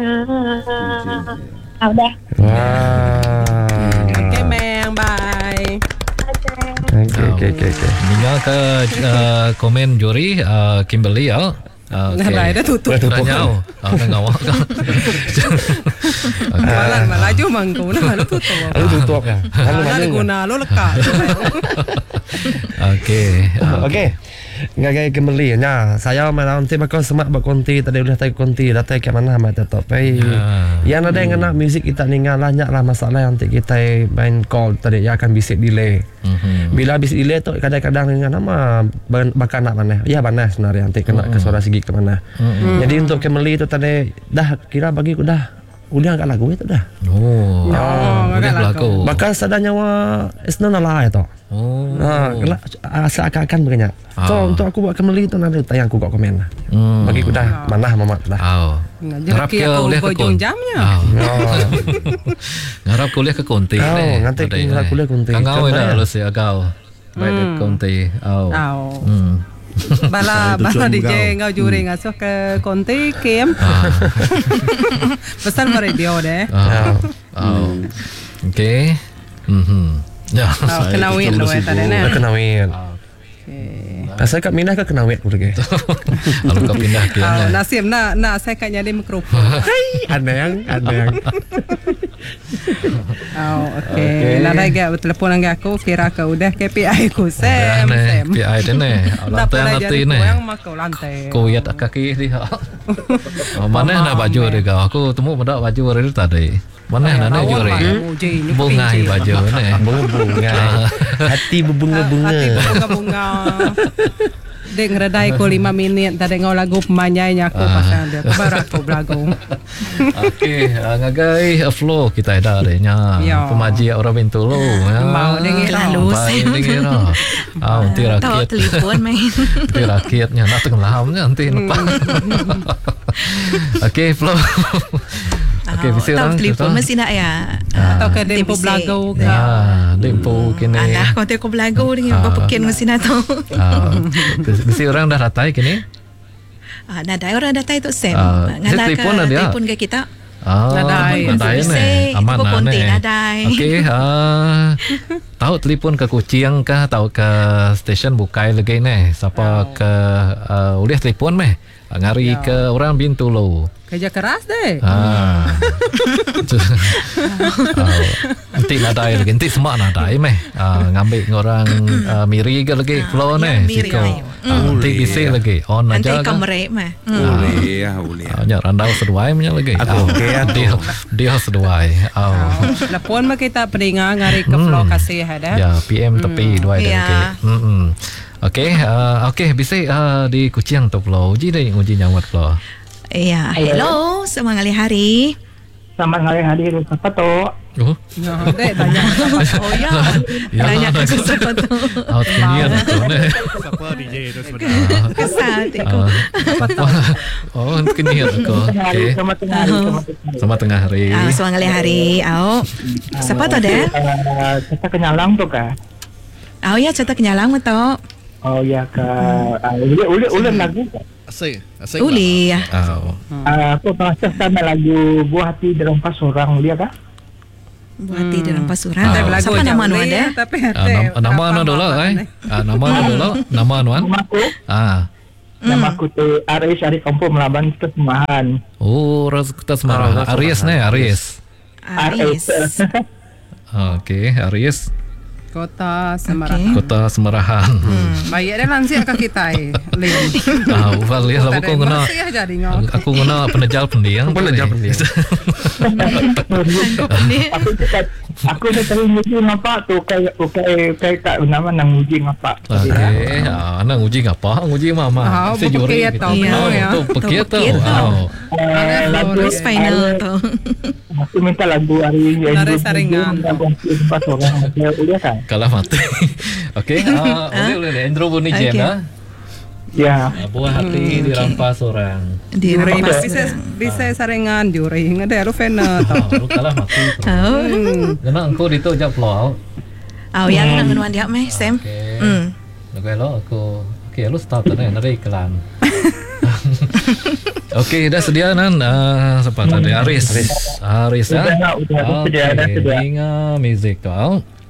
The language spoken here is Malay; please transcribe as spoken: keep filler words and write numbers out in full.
Ah, udah. Wah. Okay, Meng. Bye. Okey, okey, okey, okey. Tinggal ke uh, komen juri uh, Kimberly ya. Uh, Nah, dah dah tutup. Dah nyaw. Ah, dah ngawak kan. Malan malaju mangko na malu tutup. Lalu tutup kan. Lalu Lalu mana? guna lo lekat. Okey. Okey. Ngagai kembali nya. Saya malam nanti bakal semak berkonti tadi udah tahu konti datang ke mana mata top. Pai. Yang ada yang nak muzik kita ninggal banyak lah masalah nanti kita main call tadi ya akan bisik delay. Mhm. Bila bisik delay tu kadang-kadang dengan nama bakal nak mana. Ya mana sebenarnya nanti kena ke suara segi ke mana. Jadi untuk kembali tu tadi dah kira bagi aku dah uliang kat lagu itu dah. Oh. Oh, Boleh agak berlaku. Bakal sadar nyawa isna lah itu. Oh. Ha, seakan-akan begini. So Ah. untuk aku buat kembali tu nanti tayang aku kat komen lah. Hmm. Bagi aku dah mana mamat dah. Oh. Ngarap ke boleh ke bojong kon. jamnya. Oh. Oh, Ngarap kuliah ke konti. Oh, nanti ngarap kuliah ke konti. Kang ngau Contoh dah ya. lu si agau. Baik ke konti. Oh. Au. Hmm. Bala bala D J ngau juri ngasuh ke konti kem. Pesan radio deh. Oh. Oh. Okey. Mhm. Ya. Oh, kena win lo tadi Dah nah. kena win. Saya kat Minah ke kena win aku lagi. Kalau kau pindah ke Oh, mana? nasib nak nak saya kat nyari mikrofon. Ada yang, ada yang. Oh, okey. Nak lagi telefon lagi aku kira ke udah K P I ku Sam Sam. P I dia ni. Tak Lantai pernah nanti jadi ni. yang makau lantai. Kau lihat kaki dia. Oh, mana nak baju dia kau? Aku temu pada baju dia tadi. Mana nak nak juri? Bunga baju ni. Bunga-bunga. Hati berbunga-bunga. Hati berbunga-bunga. Dek ngeredai ko lima minit tadi ngau lagu pemanyainya aku pasal dia baru aku belagu. Okey, uh, ngagai uh, flow kita ada adanya. Ya. Pemaji orang Bintulu. Ya. Mau dengar Lalu Baik dengar. Ah, nanti tahu rakyat. telefon main. Nanti rakyatnya nak tenggelam nanti nampak. Okey, flow. Okey, Oh, bisa tahu orang. telefon mesti nak ya. Atau ke Nanti dempo bisik. belagu ke. Ya, dempo kini. Alah, kau tengok belagu dengan Ah. berapa ken mesti nak tahu. Ah, mesti orang dah ratai kini. Ah, nadai orang datang itu Sam. Ah, Ngalah ke telefon ada. telefon ke kita. Ah, Nadai. nadai ni. Bisik, Aman itu lah konti ni. nadai. Okey, ah, tahu telefon ke Kuching kah, tahu ke stesen bukai lagi ni. Siapa ke uh, ulih telefon meh. Ngari ke orang Bintulu. Kerja keras deh. Ah. Oh, nanti nadai lagi, nanti semua nadai meh. Ah, ngambil orang uh, Miri ke lagi flow ya, ni. Miri, Siko. ay. Ah, nanti bisik lagi. On Nanti aja kan. kamera mah. Boleh ya, boleh. Ah, nya randau seduai punya lagi. Aku Ah, okey aku. Dia dia seduai. Oh. Telepon mah kita peringat ngari ke flow kasih ada. Ya, P M tepi dua ada Ya. okey. Hmm. Okey, uh, okey bisa uh, di Kuching tu flow. Uji dah uji nyawat flow. Ya, hello, semangat hari. Selamat hari hari apa tu? Oh. Ya, dek tanya. Oh ya. Ya, Tanya dah. ke siapa tu. Out kemudian tu ni. Siapa D J itu sebenarnya? Kesal tiku. Ah. Oh, kemudian aku. Okey. Selamat tengah hari. Selamat tengah hari. Sama tengah hari. Ah, semangat hari. Au. Siapa tu deh? Uh, kita kenyalang tu kah? Au ya, cerita kenyalang betul. Oh ya kah. Uli uli uli lagu. Asing, asing. Uli ya. Oh. Uh, aku pasal sama lagu Buah Hati Dalam Pas Orang Uli kah? Buati dalam pasuran. Ah. Lagu Siapa nama nu jauh ada? ni, Tapi Ah, nam- nama anu dulu eh. Ah, nama anu dulu. Nama anuan. Nama aku, Ah. nama aku tu Aris Ari Kampung Melaban Kesemahan. Oh, ras kita semara. Aries ni, Aries. Aris. Okey, Aries. Kota Semarang. Okey. Kota Semarahan. Baik dah langsir ke kita eh. Lin. Ah, ufal lihat lah aku guna. Masih aja di ngau. Aku guna penejal pendiang. Penejal pendiang. Aku cakap, aku dah tahu uji apa tu kayak kayak kayak tak nama nang uji apa. Okey, ah, nang uji apa? Uji mama. Ah, Si juri pekit gitu. tau, Iya. Oh, ya. tu pekit tu. Pekit tau. Oh. Lagu Flores Final tu. aku minta lagu hari Dari Saringan. Pas Orang dia udah kan? Kalah mati. Okey, ah, boleh boleh. Andrew Bunyi Okey. Jena. Ya. Ah, buah hati dirampas orang. Di Juri rumah. bisa bisa saringan juri ngada lu fena Ah, lu kalah mati. Oh. Kena engkau dito jak flow. Au ya kena ngunuan dia meh Sam. Okey. Hmm. Lagu lo aku. Okey, lu start na dari iklan. Okey, dah sedia Nan. Uh, siapa tadi? Aris. Aris. Udah, ah? udah, udah sedia, dah Okey, sedia. Inga music tu.